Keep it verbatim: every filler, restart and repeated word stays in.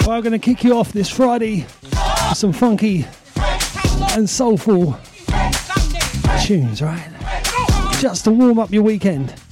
Well, I'm going to kick you off this Friday with some funky and soulful tunes, right? Just to warm up your weekend.